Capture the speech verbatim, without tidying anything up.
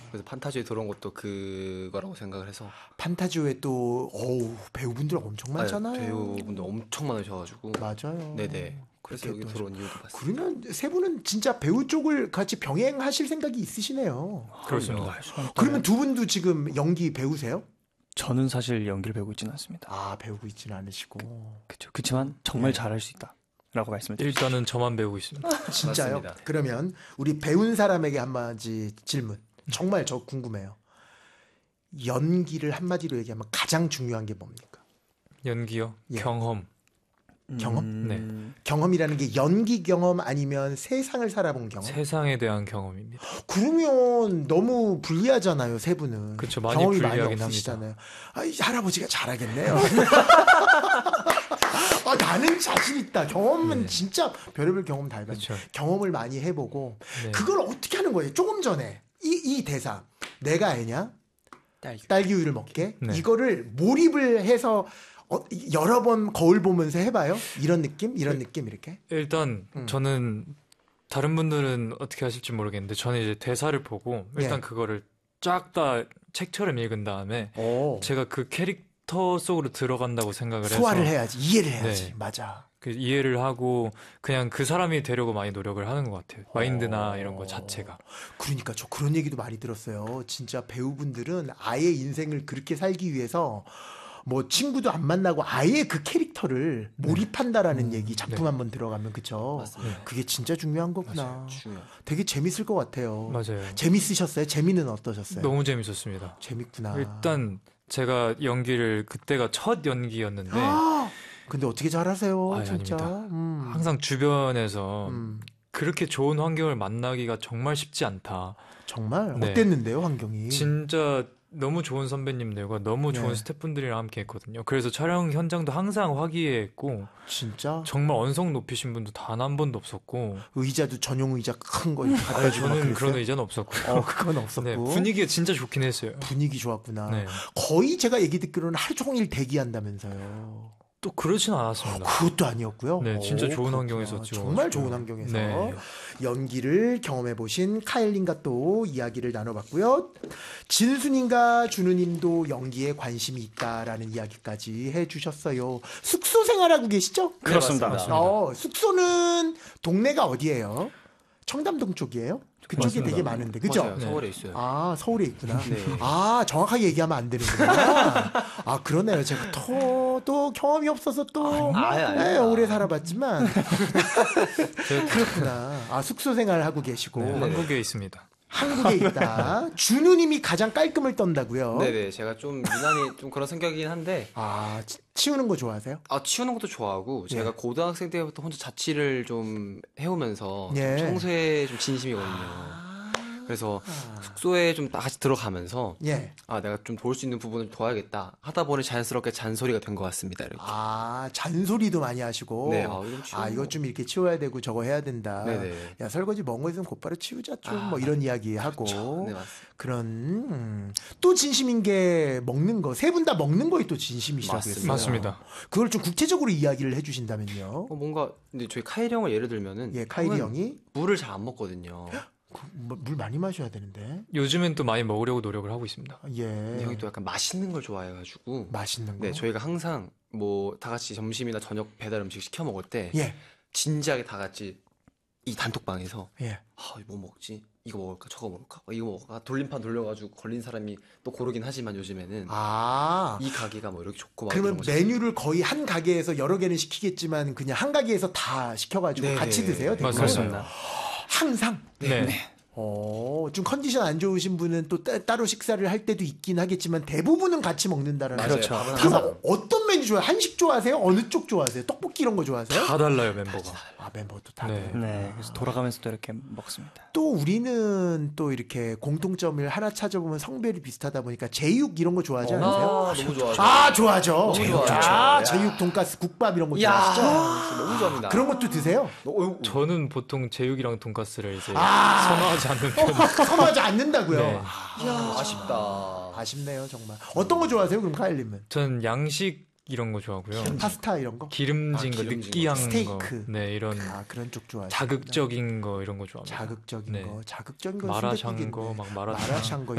그래서 판타지에 들어온 것도 그거라고 생각을 해서. 판타지에 또 어우, 배우분들 엄청 많잖아요. 네, 배우분들 엄청 많으셔가지고. 맞아요. 네네. 그래서 여기 또 들어온 이유도 봤습니다. 그러면 세 분은 진짜 배우 쪽을 같이 병행하실 생각이 있으시네요. 그렇습니다. 그러면 두 분도 지금 연기 배우세요? 저는 사실 연기를 배우고 있지는 않습니다. 아, 배우고 있지는 않으시고. 그렇죠. 그렇지만 정말 네. 잘할 수 있다라고 말씀을 드립니다. 일단은 저만 배우고 있습니다. 진짜요? 맞습니다. 그러면 우리 배운 사람에게 한마디 질문. 정말 저 궁금해요. 연기를 한마디로 얘기하면 가장 중요한 게 뭡니까? 연기요? 예. 경험. 경험? 음, 네. 경험이라는 게 연기 경험 아니면 세상을 살아본 경험? 세상에 대한 경험입니다. 그러면 너무 불리하잖아요, 세 분은. 그쵸, 많이 경험이 많이 불리하긴 없으시잖아요. 아, 이 할아버지가 잘하겠네요. 아, 나는 자신 있다. 경험은 네. 진짜 별의별 경험 다 해봐요. 그쵸. 경험을 많이 해보고 네. 그걸 어떻게 하는 거예요? 조금 전에 이, 이 대사 내가 애냐? 딸기. 딸기 우유를 먹게? 네. 이거를 몰입을 해서 어, 여러 번 거울 보면서 해봐요? 이런 느낌? 이런 느낌 이렇게? 일단 음. 저는 다른 분들은 어떻게 하실지 모르겠는데 저는 이제 대사를 보고 일단 예. 그거를 쫙 다 책처럼 읽은 다음에 오. 제가 그 캐릭터 속으로 들어간다고 생각을 해서 소화를 해야지. 이해를 해야지. 네. 맞아. 그 이해를 하고 그냥 그 사람이 되려고 많이 노력을 하는 것 같아요. 마인드나 어. 이런 거 자체가. 그러니까 저 그런 얘기도 많이 들었어요. 진짜 배우분들은 아예 인생을 그렇게 살기 위해서 뭐 친구도 안 만나고 아예 그 캐릭터를 몰입한다라는 얘기 작품 네. 한번 들어가면 그쵸? 맞습니다. 그게 진짜 중요한 거구나. 중요. 되게 재밌을 것 같아요. 맞아요. 재밌으셨어요? 재미는 어떠셨어요? 너무 재밌었습니다. 재밌구나. 일단 제가 연기를 그때가 첫 연기였는데 아, 근데 어떻게 잘하세요? 아니, 진짜. 아닙니다. 음. 항상 주변에서 음. 그렇게 좋은 환경을 만나기가 정말 쉽지 않다. 정말 네. 어땠는데요, 환경이? 진짜 너무 좋은 선배님들과 너무 좋은 네. 스태프분들이랑 함께 했거든요. 그래서 촬영 현장도 항상 화기애애했고 진짜 정말 언성 높이신 분도 단 한 번도 없었고 의자도 전용 의자 큰 거 이렇게 갖다 아니, 주고 막 저는 그랬어요? 그런 의자는 없었고요. 어, 그건 없었고. 네, 분위기가 진짜 좋긴 했어요. 분위기 좋았구나. 네. 거의 제가 얘기 듣기로는 하루 종일 대기한다면서요. 또 그렇진 않았습니다. 그것도 아니었고요. 네, 진짜 오, 좋은 그렇구나. 환경에서 정말 찍어가지고요. 좋은 환경에서 네. 연기를 경험해 보신 카일님과 또 이야기를 나눠봤고요. 진수님과 준우님도 연기에 관심이 있다라는 이야기까지 해주셨어요. 숙소 생활하고 계시죠? 그렇습니다. 네, 맞습니다. 어, 숙소는 동네가 어디예요? 청담동 쪽이에요? 그쪽이 맞습니다. 되게 많은데, 그죠? 맞아요. 서울에 있어요. 아, 서울에 있구나. 네. 아, 정확하게 얘기하면 안 되는구나. 아, 그러네요. 제가 또, 또 경험이 없어서 또, 아니, 아니, 네, 아니. 오래 살아봤지만. 그렇구나. 아, 숙소 생활 하고 계시고. 네, 한국에 있습니다. 한국에 있다. 준우님이 가장 깔끔을 떤다고요? 네네. 제가 좀 유난히 좀 그런 성격이긴 한데, 아, 치- 치우는 거 좋아하세요? 아, 치우는 것도 좋아하고, 제가 고등학생 때부터 혼자 자취를 좀 해오면서, 예. 좀 청소에 좀 진심이거든요. 그래서 숙소에 좀 같이 들어가면서, 예. 아, 내가 좀 도울 수 있는 부분을 도와야겠다. 하다 보니 자연스럽게 잔소리가 된 것 같습니다. 이렇게. 아, 잔소리도 많이 하시고. 네, 아, 이거 좀 치우고. 아, 이거 좀 이렇게 치워야 되고 저거 해야 된다. 네네. 야, 설거지 먼 거 있으면 곧바로 치우자 좀. 아, 뭐 이런 이야기 하고. 네, 맞습니다. 그런 음, 또 진심인 게 먹는 거. 세 분 다 먹는 거에 또 진심이시라고 맞습니다. 했어요. 맞습니다. 그걸 좀 구체적으로 이야기를 해주신다면요. 어, 뭔가, 근데 저희 카일이 형을 예를 들면은, 예, 카이리 형은 형이 물을 잘 안 먹거든요. 그, 뭐, 물 많이 마셔야 되는데. 요즘엔 또 많이 먹으려고 노력을 하고 있습니다. 예. 근데 형이 또 약간 맛있는 걸 좋아해가지고, 맛있는 거. 네, 저희가 항상 뭐 다 같이 점심이나 저녁 배달 음식 시켜 먹을 때 예. 진지하게 다 같이 이 단톡방에서 예. 아, 뭐 먹지? 이거 먹을까? 저거 먹을까? 어, 이거 먹을까? 돌림판 돌려가지고 걸린 사람이 또 고르긴 하지만 요즘에는 아. 이 가게가 뭐 이렇게 좋고 막 그러면 이런 거 메뉴를 거의 한 가게에서 여러 개는 시키겠지만 그냥 한 가게에서 다 시켜가지고 네, 같이 네, 드세요? 네, 대부분? 맞습니다. 항상? 네. 어, 좀 컨디션 안 좋으신 분은 또 따, 따로 식사를 할 때도 있긴 하겠지만 대부분은 같이 먹는다라는 맞아요. 거죠. 밥은 그래서 항상 어떤 메뉴 좋아해요? 한식 좋아하세요? 어느 쪽 좋아하세요? 떡볶이 이런 거 좋아하세요? 다 달라요, 멤버가. 아, 멤버도 다. 네. 그래요. 네, 그래서 돌아가면서 또 이렇게 먹습니다. 또 우리는 또 이렇게 공통점을 하나 찾아보면 성별이 비슷하다 보니까 제육 이런 거 좋아하지 않으세요? 아, 너무 좋아하죠. 아, 좋아하죠. 너무 좋아하죠. 아, 야. 제육, 돈가스, 국밥 이런 거 이야, 좋아하시죠? 너무 좋아합니다. 그런 것도 드세요? 어, 저는 보통 제육이랑 돈가스를 이제 아. 선호하지 않는 편. 선호하지 않는다고요? 네. 아, 아쉽다. 아쉽네요, 정말. 어떤 거 좋아하세요, 그럼 카일님은? 저는 양식 이런 거 좋아하고요. 파스타 이런 거? 기름진 아, 거, 기름진 느끼한 거. 스테이크. 거. 네, 이런 아, 그런 쪽 좋아하시요 자극적인 거 이런 거 좋아합니다. 자극적인 네. 거, 자극적인 거 마라샹궈, 막 마라샹. 마라샹궈